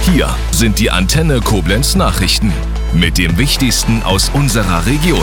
Hier sind die Antenne Koblenz Nachrichten mit dem Wichtigsten aus unserer Region.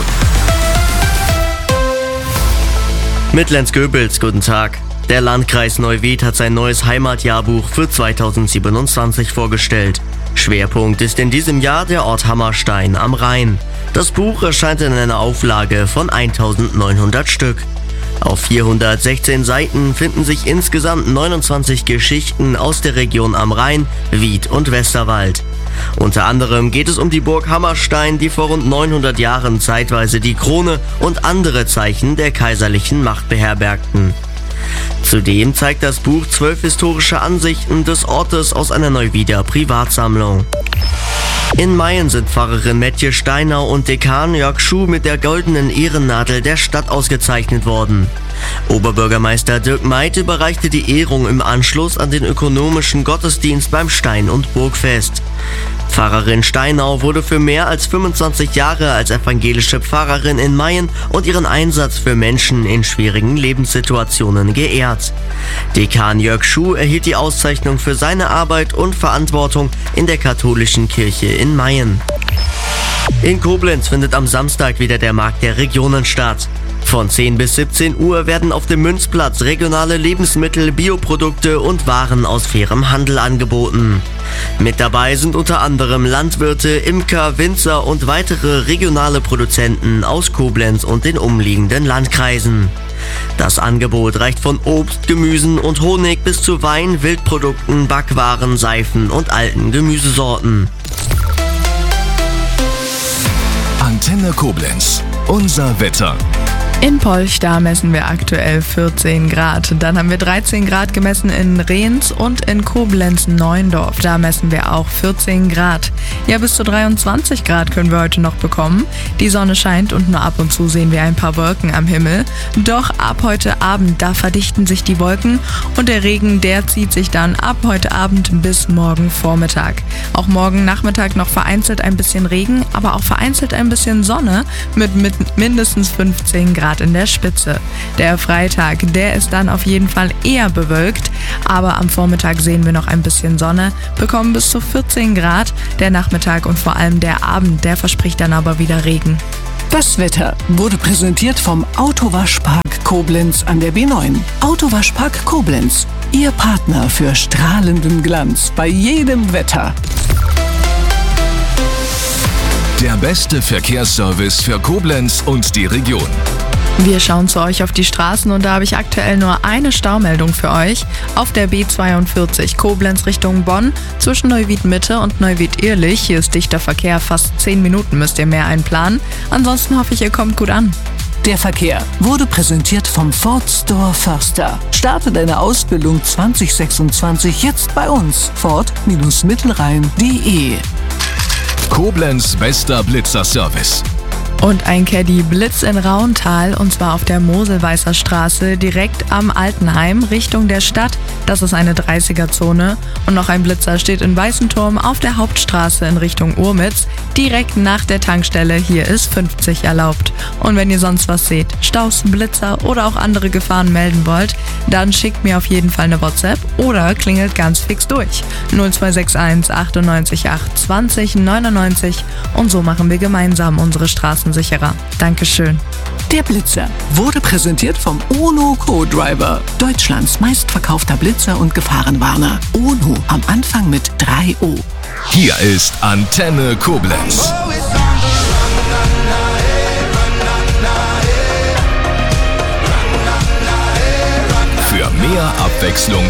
Mit Lenz Goebels, guten Tag. Der Landkreis Neuwied hat sein neues Heimatjahrbuch für 2027 vorgestellt. Schwerpunkt ist in diesem Jahr der Ort Hammerstein am Rhein. Das Buch erscheint in einer Auflage von 1900 Stück. Auf 416 Seiten finden sich insgesamt 29 Geschichten aus der Region am Rhein, Wied und Westerwald. Unter anderem geht es um die Burg Hammerstein, die vor rund 900 Jahren zeitweise die Krone und andere Zeichen der kaiserlichen Macht beherbergten. Zudem zeigt das Buch 12 historische Ansichten des Ortes aus einer Neuwieder Privatsammlung. In Mayen sind Pfarrerin Metje Steinau und Dekan Jörg Schuh mit der goldenen Ehrennadel der Stadt ausgezeichnet worden. Oberbürgermeister Dirk Meid überreichte die Ehrung im Anschluss an den ökonomischen Gottesdienst beim Stein- und Burgfest. Pfarrerin Steinau wurde für mehr als 25 Jahre als evangelische Pfarrerin in Mayen und ihren Einsatz für Menschen in schwierigen Lebenssituationen geehrt. Dekan Jörg Schuh erhielt die Auszeichnung für seine Arbeit und Verantwortung in der katholischen Kirche in Mayen. In Koblenz findet am Samstag wieder der Markt der Regionen statt. Von 10 bis 17 Uhr werden auf dem Münzplatz regionale Lebensmittel, Bioprodukte und Waren aus fairem Handel angeboten. Mit dabei sind unter anderem Landwirte, Imker, Winzer und weitere regionale Produzenten aus Koblenz und den umliegenden Landkreisen. Das Angebot reicht von Obst, Gemüsen und Honig bis zu Wein, Wildprodukten, Backwaren, Seifen und alten Gemüsesorten. Antenne Koblenz, unser Wetter. In Polch, da messen wir aktuell 14 Grad. Dann haben wir 13 Grad gemessen in Rehns und in Koblenz-Neuendorf. Da messen wir auch 14 Grad. Ja, bis zu 23 Grad können wir heute noch bekommen. Die Sonne scheint und nur ab und zu sehen wir ein paar Wolken am Himmel. Doch ab heute Abend, da verdichten sich die Wolken und der Regen, der zieht sich dann ab heute Abend bis morgen Vormittag. Auch morgen Nachmittag noch vereinzelt ein bisschen Regen, aber auch vereinzelt ein bisschen Sonne mit mindestens 15 Grad in der Spitze. Der Freitag, der ist dann auf jeden Fall eher bewölkt, aber am Vormittag sehen wir noch ein bisschen Sonne, bekommen bis zu 14 Grad. Der Nachmittag und vor allem der Abend, der verspricht dann aber wieder Regen. Das Wetter wurde präsentiert vom Autowaschpark Koblenz an der B9. Autowaschpark Koblenz, Ihr Partner für strahlenden Glanz bei jedem Wetter. Der beste Verkehrsservice für Koblenz und die Region. Wir schauen zu euch auf die Straßen und da habe ich aktuell nur eine Staumeldung für euch. Auf der B42 Koblenz Richtung Bonn zwischen Neuwied Mitte und Neuwied Ehrlich. Hier ist dichter Verkehr, fast 10 Minuten müsst ihr mehr einplanen. Ansonsten hoffe ich, ihr kommt gut an. Der Verkehr wurde präsentiert vom Ford Store Förster. Starte deine Ausbildung 2026 jetzt bei uns. Ford-Mittelrhein.de. Koblenz bester Blitzer-Service. Und ein Caddy Blitz in Rauental, und zwar auf der Moselweißer Straße, direkt am Altenheim, Richtung der Stadt. Das ist eine 30er-Zone. Und noch ein Blitzer steht in Weißenturm auf der Hauptstraße in Richtung Urmitz, direkt nach der Tankstelle. Hier ist 50 erlaubt. Und wenn ihr sonst was seht, Staus, Blitzer oder auch andere Gefahren melden wollt, dann schickt mir auf jeden Fall eine WhatsApp oder klingelt ganz fix durch. 0261 98 8 20 99 und so machen wir gemeinsam unsere Straßen sicherer. Dankeschön. Der Blitzer wurde präsentiert vom UNO Co-Driver, Deutschlands meistverkaufter Blitzer und Gefahrenwarner. UNO am Anfang mit 3O. Hier ist Antenne Koblenz. Für mehr Abwechslung